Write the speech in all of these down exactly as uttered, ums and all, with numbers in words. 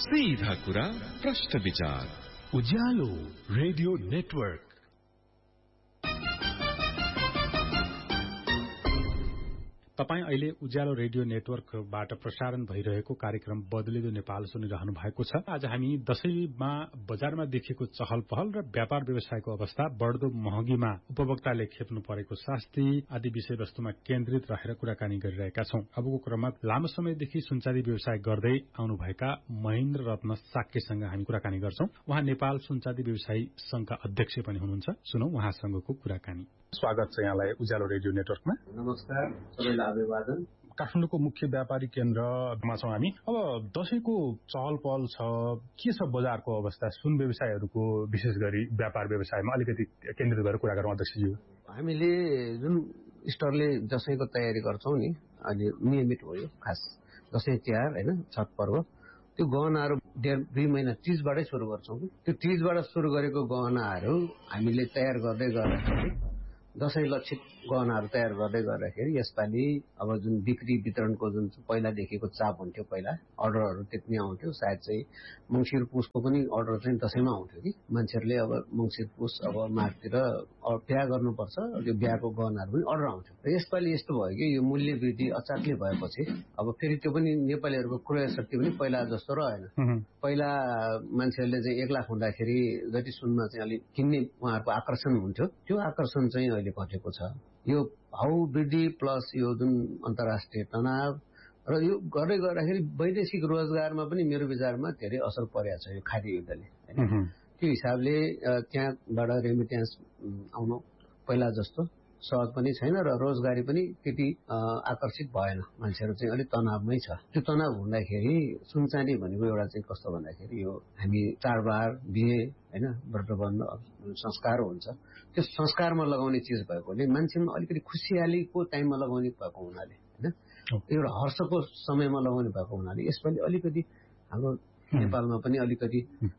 सीधा कुरा प्रश्न विचार उज्यालो रेडियो नेटवर्क। तपाई अहिले उज्यालो रेडियो नेटवर्कबाट प्रसारण भइरहेको कार्यक्रम बदलिदो नेपाल सुनिरहनु भएको छ। आज हामी दशैंमा बजारमा देखिएको चहल पहल र व्यापार व्यवसायको अवस्था, बढ़दो महँगीमा उपभोक्ताले खेप्नु परेको शास्ति आदि विषयवस्तुमा केन्द्रित रहेर कुराकानी गरिरहेका छौं। अबको क्रममा लामो समयदेखि सुनचाँदी व्यवसाय गर्दै आउनुभएका महेन्द्र रत्न साक्यसँग हामी कुराकानी गर्छौं। उहाँ नेपाल सुनचाँदी व्यवसायी संघका अध्यक्ष पनि हुनुहुन्छ। सुनौ उहाँसँगको कुराकानी। स्वागत छ यहाँलाई उज्यालो रेडियो नेटवर्कमा। नमस्कार, सबैलाई अभिवादन। काठमाडौँको मुख्य व्यापारी केन्द्रमा छौं हामी। अब दशैंको चहल पहल छ, के छ बजारको अवस्था? सुन व्यवसायहरूको विशेष गरी व्यापार व्यवसायमा अलिकति केन्द्रित गरेर कुरा गरौँ अध्यक्षज्यू। हामीले जुन स्टोरले दशैंको तयारी गर्छौं नि, अहिले नियमित हो यो खास दशैं तिहार हैन, छठ पर्व, त्यो गहनाहरू डेढ दुई महिना तीजबाटै सुरु गर्छौं। त्यो तीजबाट सुरु गरेको गहनाहरू हामीले तयार गर्दै गर्दाखेरि दशैं लक्षित गहनाहरू तयार गर्दै गर्दाखेरि यसपालि अब जुन बिक्री वितरणको जुन पहिलादेखिको चाप हुन्थ्यो, पहिला अर्डरहरू त्यति आउँथ्यो, सायद चाहिँ मंसिर पुसको पनि अर्डर चाहिँ दशैंमा आउँथ्यो कि मान्छेहरूले अब मंसिर पुस अब मार्चतिर बिहा गर्नुपर्छ, त्यो बिहाको गहनाहरू पनि अर्डर आउँथ्यो। र यसपालि यस्तो भयो कि यो मूल्य वृद्धि अचानक भएपछि अब फेरि त्यो पनि नेपालीहरूको क्रय शक्ति पनि पहिला जस्तो रहेन। पहिला मान्छेहरूले चाहिँ एक लाख हुँदाखेरि जति सुनमा चाहिँ अलिक किन्ने उहाँहरूको आकर्षण हुन्थ्यो, त्यो आकर्षण चाहिँ अहिले घटेको छ। यो भाउ वृद्धि प्लस यो जुन अन्तर्राष्ट्रिय तनाव र यो गर्दै गर्दाखेरि वैदेशिक रोजगारमा पनि मेरो विचारमा धेरै असर परेको छ यो खाद्य युद्धले। त्यो हिसाबले त्यहाँबाट रेमिट्यान्स आउनु पहिला जस्तो सहज पनि छैन र रोजगारी पनि त्यति आकर्षित भएन। मान्छेहरू चाहिँ अलिक तनावमै छ। त्यो तनाव हुँदाखेरि सुनचाँदी भनेको एउटा चाहिँ कस्तो भन्दाखेरि यो हामी चाडबाड, बिहे हैन, व्रतबन्ध संस्कार हुन्छ, त्यो संस्कारमा लगाउने चिज भएकोले मान्छेमा अलिकति खुसियालीको टाइममा लगाउने भएको हुनाले हैन, एउटा हर्षको समयमा लगाउने भएको हुनाले यसपालि अलिकति हाम्रो नेपालमा पनि अलिकति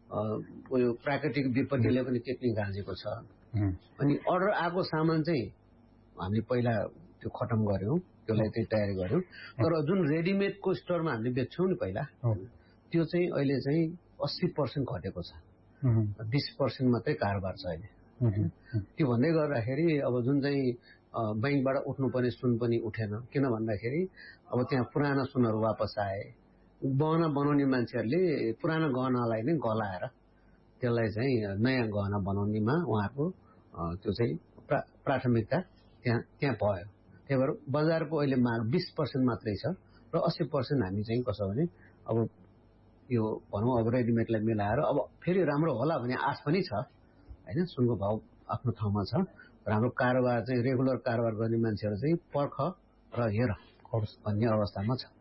यो प्राकृतिक विपत्तिले पनि त्यति गाँजेको छ। अनि अर्डर आएको सामान चाहिँ हामीले पहिला त्यो खतम गर्यौं, त्यसलाई चाहिँ तयारी गर्यौं। तर जुन रेडिमेडको स्टोरमा हामीले बेच्छौं नि पहिला, त्यो चाहिँ अहिले चाहिँ अस्सी पर्सेन्ट घटेको छ, बीस पर्सेन्ट मात्रै कारोबार छ अहिले। त्यो भन्दै गर्दाखेरि अब जुन चाहिँ बैंकबाट उठ्नुपर्ने सुन पनि उठेन। किन भन्दाखेरि अब त्यहाँ पुराना सुनहरू वापस आए। गहना बनाउने मान्छेहरूले पुरानो गहनालाई नै गलाएर त्यसलाई चाहिँ नयाँ गहना बनाउनेमा उहाँहरूको त्यो चाहिँ प्राथमिकता त्यहाँ त्यहाँ भयो। त्यही भएर बजारको अहिले माग बीस पर्सेन्ट मात्रै छ र अस्सी पर्सेन्ट हामी चाहिँ कसो भने अब यो भनौँ अब रेडिमेडलाई मिलाएर अब फेरि राम्रो होला भन्ने आश पनि छ हैन। सुनको भाउ आफ्नो ठाउँमा छ र हाम्रो कारोबार चाहिँ रेगुलर कारोबार गर्ने मान्छेहरू चाहिँ पर्ख र हेर भन्ने अवस्थामा छ।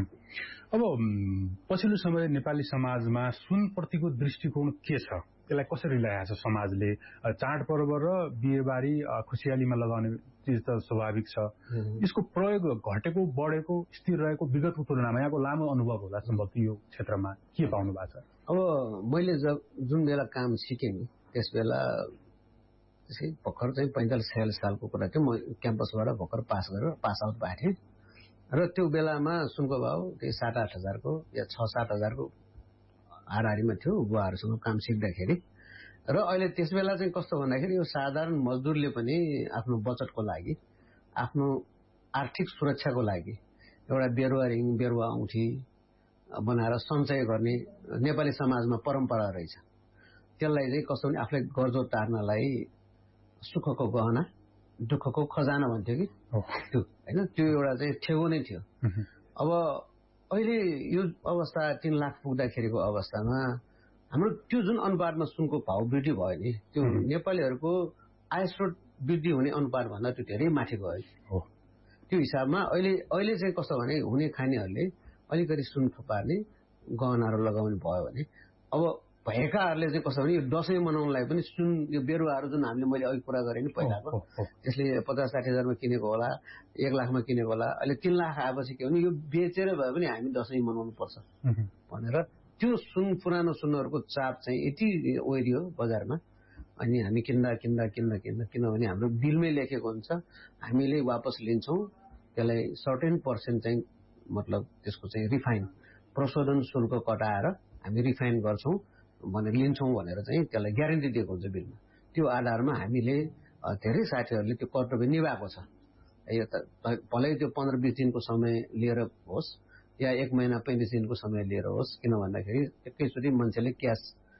अब पछिल्लो समय नेपाली समाजमा सुनप्रतिको दृष्टिकोण के छ? यसलाई कसरी ल्याएको छ समाजले? चाडपर्व र बिहेबारी खुसियालीमा लगाउने चिज त स्वाभाविक छ, यसको प्रयोग घटेको बढेको स्थिर रहेको विगतको तुलनामा यहाँको लामो अनुभव होला सम्भवतः यो क्षेत्रमा के पाउनु भएको छ? अब मैले जब जुन बेला काम सिकेँ नि त्यस बेला भर्खर चाहिँ पैंतालिस छयालिस सालको कुरा थियो। म क्याम्पसबाट भर्खर पास गरेर पास आउट भएको थिएँ र त्यो बेलामा सुनको भाउ त्यही सात आठ हजारको या छ सात हजारको हाराहारीमा थियो बुवाहरूसँग काम सिक्दाखेरि। र अहिले त्यस बेला चाहिँ कस्तो भन्दाखेरि यो साधारण मजदुरले पनि आफ्नो बचतको लागि, आफ्नो आर्थिक सुरक्षाको लागि एउटा बेरुवा रिङ, बेरुवा औँठी बनाएर सञ्चय गर्ने नेपाली समाजमा परम्परा रहेछ। त्यसलाई चाहिँ कस्तो भने आफूले गर्जो टार्नलाई सुखको गहना, दुःखको खजाना भन्थ्यो कि त्यो हैन, त्यो एउटा चाहिँ ठेगो नै थियो। अब अहिले यो अवस्था तीन लाख पुग्दाखेरिको अवस्थामा हाम्रो त्यो जुन अनुपातमा सुनको भाउ वृद्धि भयो नि, त्यो नेपालीहरूको आय स्रोत वृद्धि हुने अनुपात भन्दा त्यो धेरै माथि गयो। त्यो हिसाबमा अहिले अहिले चाहिँ कस्तो भने हुने खानेहरूले अलिकति सुन थुपार्ने गहनाहरू लगाउने भयो भने अब भएकाहरूले चाहिँ कस्तो भने यो दशैं मनाउनलाई पनि सुन यो बेरुवाहरू जुन हामीले मैले अघि कुरा गरेँ नि पहिलाको, त्यसले पचास साठी हजारमा किनेको होला, एक लाखमा किनेको होला, अहिले तीन लाख आएपछि के भने यो बेचेर भए पनि हामी दशैं मनाउनु पर्छ भनेर त्यो सुन पुरानो सुनहरूको चाप चाहिँ यति ओरियो बजारमा। अनि हामी किन्दा किन्दा किन्दा किन्दा किनभने हाम्रो बिलमै लेखेको हुन्छ, हामीले वापस लिन्छौँ त्यसलाई सर्टेन पर्सेन्ट चाहिँ मतलब त्यसको चाहिँ रिफाइन प्रशोधन शुल्क कटाएर हामी रिफाइन गर्छौँ भनेर लिन्छौँ भनेर चाहिँ त्यसलाई ग्यारेन्टी दिएको हुन्छ बिलमा। त्यो आधारमा हामीले धेरै साथीहरूले त्यो कर्तव्य निभाएको छ। यो त भलै त्यो पन्ध्र बिस दिनको समय लिएर होस् या एक महिना पैँतिस दिनको समय लिएर होस्, किन भन्दाखेरि एकैचोटि मान्छेले क्यास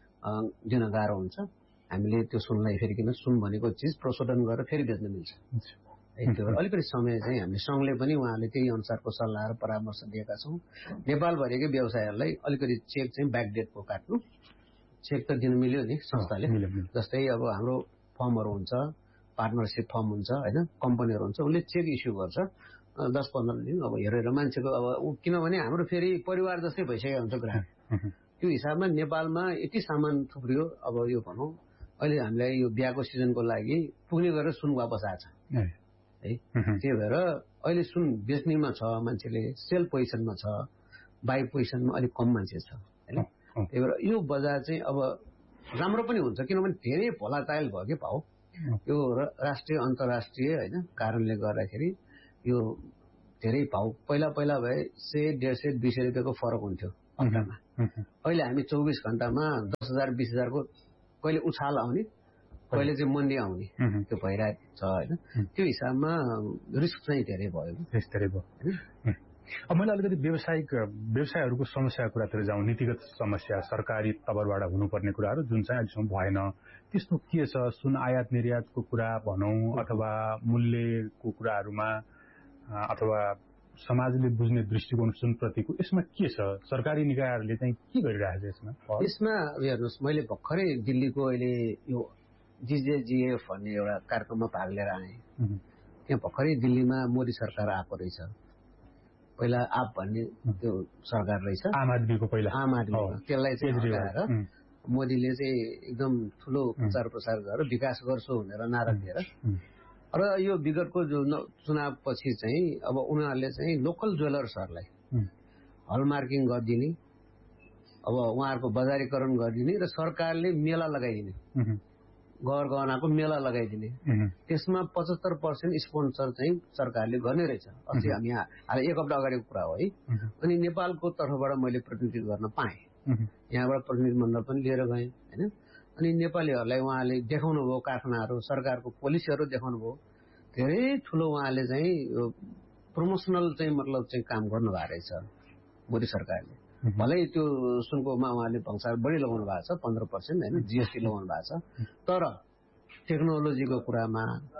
दिन गाह्रो हुन्छ। हामीले त्यो सुनलाई फेरि किन सुन भनेको चिज प्रशोधन गरेर फेरि बेच्न मिल्छ। त्यो अलिकति समय चाहिँ हामी सङ्घले पनि उहाँले त्यही अनुसारको सल्लाह र परामर्श दिएका छौँ। नेपालभरिकै व्यवसायहरूलाई अलिकति चेक चाहिँ ब्याकडेटको काट्नु, चेक त दिन मिल्यो नि संस्थाले। जस्तै अब हाम्रो फर्महरू हुन्छ, पार्टनरसिप फर्म हुन्छ होइन, कम्पनीहरू हुन्छ, उसले चेक इस्यु गर्छ दस पन्ध्र दिन अब हेरेर मान्छेको अब किनभने हाम्रो फेरि परिवार जस्तै भइसकेको हुन्छ ग्राहक। त्यो हिसाबमा नेपालमा यति सामान थुप्रियो। अब यो भनौँ अहिले हामीलाई यो बिहाको सिजनको लागि पुग्ने गरेर सुन वापस आएछ है। त्यही भएर अहिले सुन बेच्नेमा छ मान्छेले, सेल पोजिसनमा छ, बाई पोजिसनमा अलिक कम मान्छे छ होइन। त्यही भएर यो बजार चाहिँ अब राम्रो पनि हुन्छ किनभने धेरै भोलाटाइल भयो कि भाउ। यो राष्ट्रिय अन्तर्राष्ट्रिय होइन कारणले गर्दाखेरि यो धेरै भाउ पहिला पहिला भए सय डेढ सय दुई सय रुपियाँको फरक हुन्थ्यो घन्टामा। अहिले हामी चौबिस घन्टामा दस हजार बिस हजारको कहिले उछाल आउने, कहिले चाहिँ मन्दी आउने त्यो भइरहेको छ होइन। त्यो हिसाबमा रिस्क चाहिँ धेरै भयो धेरै भयो होइन। अब मैले अलिकति व्यावसायिक व्यवसायहरूको समस्याको कुरातिर जाउँ, नीतिगत समस्या, सरकारी तवरबाट हुनुपर्ने कुराहरू जुन चाहिँ अहिलेसम्म भएन, त्यस्तो के छ? सुन आयात निर्यातको कुरा भनौँ अथवा मूल्यको कुराहरूमा अथवा समाजले बुझ्ने दृष्टिकोण सुनप्रतिको यसमा के छ? सरकारी निकायहरूले चाहिँ के गरिरहेको छ यसमा? यसमा हेर्नुहोस्, मैले भर्खरै दिल्लीको अहिले यो जिजेजिएफ भन्ने एउटा कार्यक्रममा भाग लिएर आएँ। त्यहाँ भर्खरै दिल्लीमा मोदी सरकार आएको रहेछ। पहिला आप भन्ने त्यो सरकार रहेछ, आम आदमीको पहिला आम आदमी, त्यसलाई चाहिँ हटाएर मोदीले चाहिँ एकदम ठुलो प्रचार प्रसार गरेर विकास गर्छु भनेर नारा दिएर र यो विगतको जो चुनाव पछि चाहिँ अब उनीहरूले चाहिँ लोकल ज्वेलर्सहरूलाई हलमार्किङ गरिदिने, अब उहाँहरूको बजारीकरण गरिदिने र सरकारले मेला लगाइदिने, गहर गहनाको मेला लगाइदिने, त्यसमा पचहत्तर पर्सेन्ट स्पोन्सर चाहिँ सरकारले गर्ने रहेछ। अस्ति हामी यहाँ एक हप्ता अगाडिको कुरा हो है। अनि नेपालको तर्फबाट मैले प्रतिनिधित्व गर्न पाएँ, यहाँबाट प्रतिनिधि मण्डल पनि लिएर गएँ होइन। अनि नेपालीहरूलाई उहाँले देखाउनु भयो, कारखानाहरू सरकारको पोलिसीहरू देखाउनु भयो। धेरै ठुलो उहाँले चाहिँ यो प्रमोसनल चाहिँ मतलब चाहिँ काम गर्नुभएको रहेछ मोदी सरकारले। भलै त्यो सुनकोमा उहाँले भंसार बढी लगाउनु भएको छ, पन्ध्र पर्सेन्ट होइन जिएसटी लगाउनु भएको छ। तर टेक्नोलोजीको कुरामा,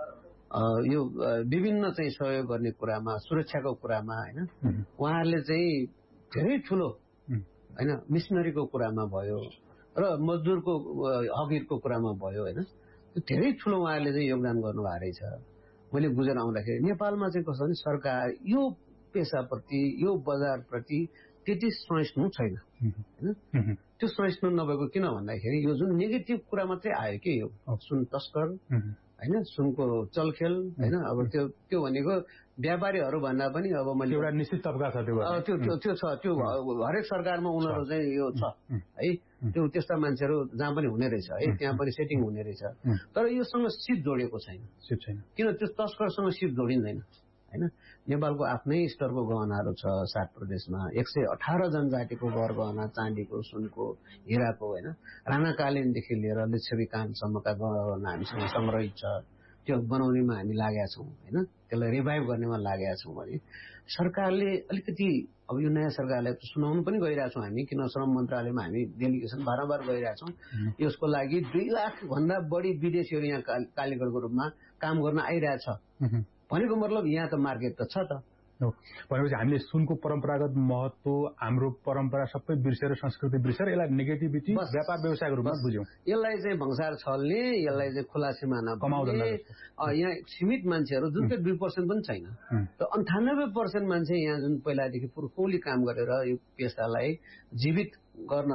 यो विभिन्न चाहिँ सहयोग गर्ने कुरामा, सुरक्षाको कुरामा होइन उहाँहरूले चाहिँ धेरै ठुलो होइन मिसनरीको कुरामा भयो र मजदुरको हक हितको कुरामा भयो होइन, त्यो धेरै ठुलो उहाँहरूले चाहिँ योगदान गर्नुभएको रहेछ। मैले बुझेर आउँदाखेरि नेपालमा चाहिँ कस्तो भने सरकार यो पेसाप्रति, यो बजारप्रति त्यति सहिष्णु छैन होइन। त्यो सहिष्णु नभएको किन भन्दाखेरि यो जुन नेगेटिभ कुरा मात्रै आयो कि यो सुन तस्कर होइन, सुनको चलखेल होइन। अब त्यो त्यो भनेको व्यापारीहरू भन्दा पनि अब मैले एउटा निश्चित तबका छ त्यो त्यो त्यो छ, त्यो हरेक सरकारमा उनीहरू चाहिँ यो छ है। त्यो त्यस्ता मान्छेहरू जहाँ पनि हुने रहेछ है, त्यहाँ पनि सेटिङ हुने रहेछ। तर योसँग सिप जोडिएको छैन, सिप छैन किन त्यो तस्करसँग सिप जोडिँदैन होइन। नेपालको आफ्नै स्तरको गहनाहरू छ सात प्रदेशमा, एक सय अठार जनजातिको गहर गहना, चाँदीको, सुनको, हिराको होइन, राणाकालीनदेखि लिएर लिच्छवी कालसम्मका गहना हामीसँग सङ्ग्रहित छ। त्यो बनाउनेमा हामी लागेका छौँ होइन, त्यसलाई रिभाइभ गर्नेमा लागेका छौँ भने सरकारले अलिकति अब यो नयाँ सरकारलाई सुनाउनु पनि गइरहेछौँ हामी, किन श्रम मन्त्रालयमा हामी डेलिगेसन बारम्बार गइरहेछौँ। यसको लागि दुई लाख भन्दा बढी विदेशीहरू यहाँ कालीगढको रूपमा काम गर्न आइरहेछ भनेको मतलब यहाँ त मार्केट त छ त। भनेपछि हामीले सुनको परम्परागत महत्व, हाम्रो परम्परा सबै बिर्सेर, संस्कृति बिर्सेर यसलाई नेगेटिभिटी व्यापार व्यवसायको रूपमा बुझ्यौँ। यसलाई चाहिँ भंसार छल्ने, यसलाई चाहिँ खुला सिमाना कमाउँदैन। यहाँ सीमित मान्छेहरू जुन चाहिँ दुई पर्सेन्ट पनि छैन, र अन्ठानब्बे पर्सेन्ट मान्छे यहाँ जुन पहिलादेखि पुर्खौली काम गरेर यो पेसालाई जीवित गर्न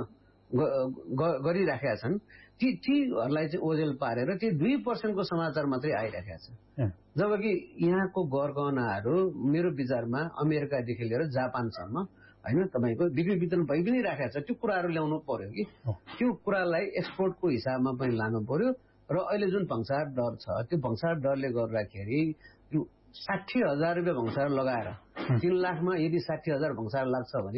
गरिराखेका छन्, ती तीहरूलाई चाहिँ ओझेल पारेर ती दुई पर्सेन्टको समाचार मात्रै आइराखेका छ। जबकि यहाँको गहनाहरू मेरो विचारमा अमेरिकादेखि लिएर जापानसम्म होइन तपाईँको बिक्री वितरण भइ पनि राखेको छ। त्यो कुराहरू ल्याउनु पर्यो कि त्यो कुरालाई एक्सपोर्टको हिसाबमा पनि लानु पर्यो। र अहिले जुन भंसार दर छ, त्यो भंसार दरले गर्दाखेरि यो साठी हजार रुपियाँ भंसार लगाएर तीन लाखमा यदि साठी हजार भंसार लाग्छ भने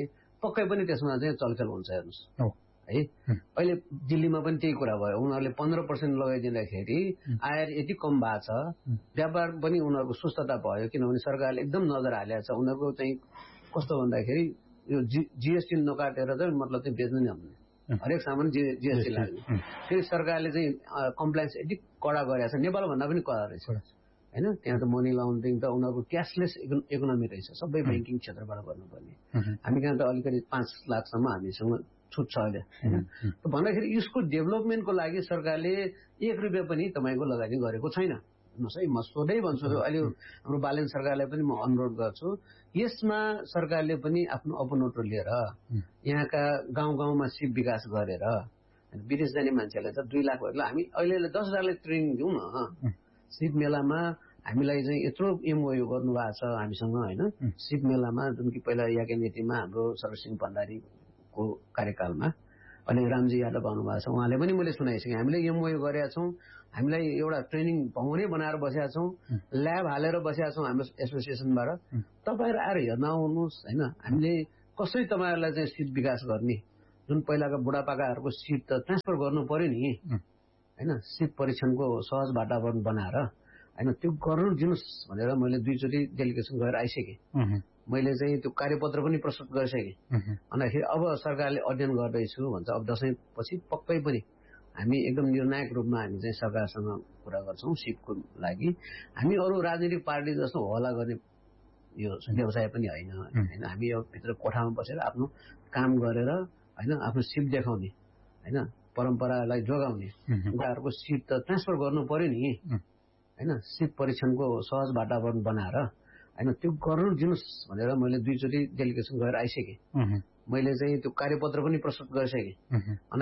पक्कै पनि त्यसमा चाहिँ चलचल हुन्छ हेर्नुहोस् है। अहिले दिल्लीमा पनि त्यही कुरा भयो, उनीहरूले पन्ध्र पर्सेन्ट लगाइदिँदाखेरि आएर यति कम भएको छ, व्यापार पनि उनीहरूको सुस्तता भयो, किनभने सरकारले एकदम नजर हालेको छ। उनीहरूको चाहिँ कस्तो भन्दाखेरि यो जिएसटी नकाटेर चाहिँ मतलब चाहिँ बेच्नु नै हुने, हरेक सामान जिएसटी लाग्ने। फेरि सरकारले चाहिँ कम्प्लायन्स यति कडा गरेको छ, नेपालभन्दा पनि कडा रहेछ होइन। त्यहाँ त मनी लन्ड्रिङ त उनीहरूको क्यासलेस इकोनोमी रहेछ, सबै ब्याङ्किङ क्षेत्रबाट गर्नुपर्ने। हामी कहाँ त अलिकति पाँच लाखसम्म हामीसँग छुट छ अहिले होइन। भन्दाखेरि यसको डेभलपमेन्टको लागि सरकारले एक रुपियाँ पनि तपाईँको लगानी गरेको छैन। हेर्नुहोस् है, म सोधै भन्छु, अहिले हाम्रो बालेन सरकारलाई पनि म अनुरोध गर्छु, यसमा सरकारले पनि आफ्नो अपनोटो लिएर यहाँका गाउँ गाउँमा सिप विकास गरेर विदेश जाने मान्छेलाई त दुई लाख भयो, हामी अहिले दस हजारले ट्रेनिङ दिउँ न। सिप मेलामा हामीलाई चाहिँ यत्रो एमओयू गर्नुभएको छ हामीसँग होइन। सिप मेलामा जुन कि पहिला याके नीतिमा हाम्रो सर्वसिंह भण्डारीको कार्यकालमा अनि रामजी यादव आउनुभएको छ, उहाँले पनि मैले सुनाइसकेँ, हामीले एमओयू गरेका छौँ, हामीलाई एउटा ट्रेनिङ भवनै बनाएर बसेका छौँ, ल्याब हालेर बसेका छौँ हाम्रो एसोसिएसनबाट। तपाईँहरू आएर हेर्न आउनुहोस् होइन। हामीले कसरी तपाईँहरूलाई चाहिँ सिट विकास गर्ने, जुन पहिलाका बुढापाकाहरूको सिट त ट्रान्सफर गर्नु पर्यो नि होइन, सिट परीक्षणको सहज वातावरण बनाएर होइन, त्यो गर्नु दिनुहोस् भनेर मैले दुईचोटि डेलिगेसन गरेर आइसकेँ। मैले चाहिँ त्यो कार्यपत्र पनि प्रस्तुत गरिसकेँ। अन्तखेरि अब सरकारले अध्ययन गर्दैछु भन्छ, अब दसैँ पछि पक्कै पनि हामी एकदम निर्णायक रूपमा हामी चाहिँ सरकारसँग कुरा गर्छौँ सिपको लागि। हामी अरू राजनीतिक पार्टी जस्तो होला गर्ने यो व्यवसाय पनि होइन होइन। हामी यो भित्र कोठामा बसेर आफ्नो काम गरेर होइन, आफ्नो सिप देखाउने होइन, परम्परालाई जोगाउने। उनीहरूको सिट त ट्रान्सफर गर्नु पर्यो नि होइन, सिप परीक्षणको सहज वातावरण बनाएर होइन, त्यो गर्नु दिनुहोस् भनेर मैले दुईचोटि डेलिगेसन गरेर आइसकेँ। मैले चाहिँ त्यो कार्यपत्र पनि प्रस्तुत गरिसकेँ।